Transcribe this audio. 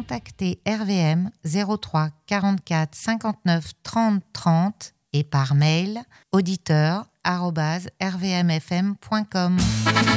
contacter RVM 03 44 59 30 30 et par mail auditeur@rvmfm.com.